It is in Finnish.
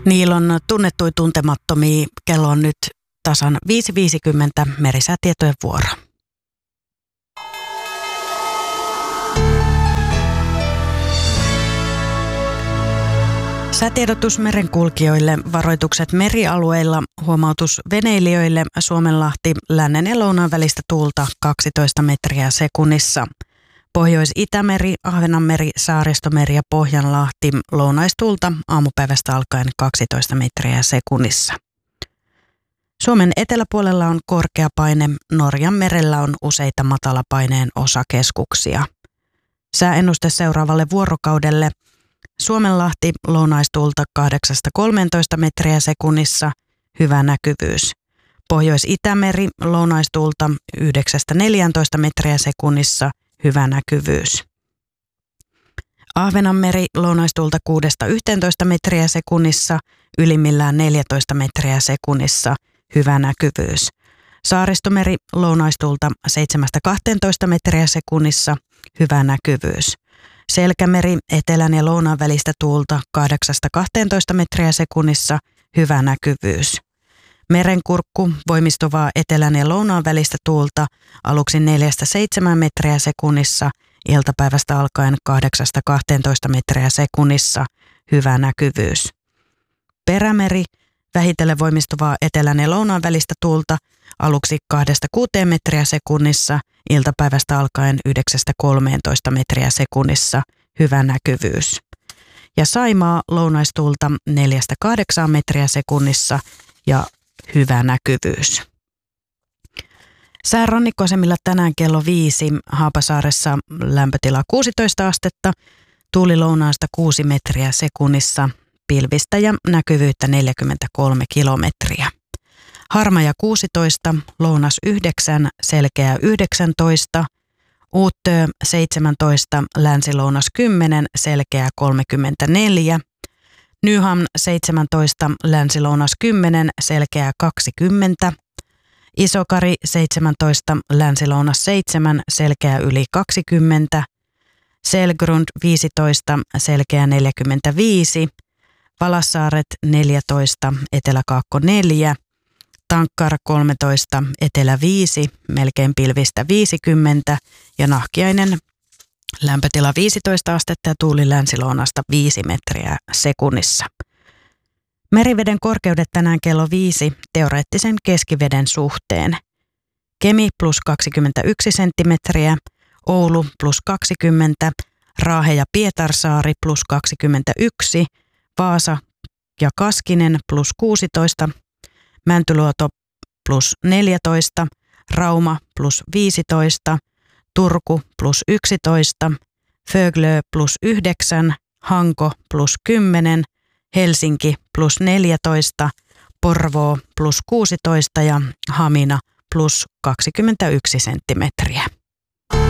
Niillä on tunnettui tuntemattomia. Kello on nyt tasan 5.50 merisäätietojen vuoro. Säätiedotus merenkulkijoille, varoitukset merialueilla, huomautus veneilijöille, Suomenlahti, lännen ja lounaan välistä tuulta 12 metriä sekunnissa. Pohjois-Itämeri, Ahvenanmeri, Saaristomeri ja Pohjanlahti, lounaistuulta aamupäivästä alkaen 12 metriä sekunnissa. Suomen eteläpuolella on korkea paine, Norjan merellä on useita matalapaineen osakeskuksia. Sääennuste seuraavalle vuorokaudelle. Suomenlahti, lounaistuulta 8-13 metriä sekunnissa, hyvä näkyvyys. Pohjois-Itämeri, lounaistuulta 9-14 metriä sekunnissa, hyvä näkyvyys. Ahvenanmeri, lounaistuulta 6-11 metriä sekunnissa, ylimmillään 14 metriä sekunnissa, hyvä näkyvyys. Saaristomeri, lounaistuulta 7-12 metriä sekunnissa, hyvä näkyvyys. Selkämeri, etelän ja lounaan välistä tuulta 8-12 metriä sekunnissa, hyvä näkyvyys. Merenkurkku, voimistuvaa etelän ja lounaan välistä tuulta aluksi 4-7 metriä sekunnissa, iltapäivästä alkaen 8-12 metriä sekunnissa, hyvä näkyvyys. Perämeri, vähitellen voimistuvaa etelän ja lounaan välistä tuulta aluksi 2-6 metriä sekunnissa, iltapäivästä alkaen 9-13 metriä sekunnissa, hyvä näkyvyys. Ja Saimaa, lounaistuulta 4-8 metriä sekunnissa ja hyvä näkyvyys. Sää rannikkoasemilla tänään kello 5, Haapasaaressa lämpötila 16 astetta, tuuli lounaasta 6 metriä sekunnissa, pilvistä ja näkyvyyttä 43 kilometriä. Harmaja 16, lounas 9, selkeä 19, Uuttöö 17, länsilounas 10, selkeä 34, Nyhamn 17, länsilounas 10, selkeä 20, Isokari 17, länsilounas 7, selkeä yli 20, Selgrund 15, selkeä 45, Valassaaret 14, eteläkaakko 4, Tankkar 13, etelä 5, melkein pilvistä 50 ja Nahkiainen lämpötila 15 astetta ja tuuli länsilounasta 5 metriä sekunnissa. Meriveden korkeudet tänään kello 5 teoreettisen keskiveden suhteen. Kemi plus 21 senttimetriä, Oulu plus 20, Raahe ja Pietarsaari plus 21, Vaasa ja Kaskinen plus 16, Mäntyluoto plus 14, Rauma plus 15, Turku plus 11, Föglö plus 9, Hanko plus 10, Helsinki plus 14, Porvoo plus 16 ja Hamina plus 21 senttimetriä.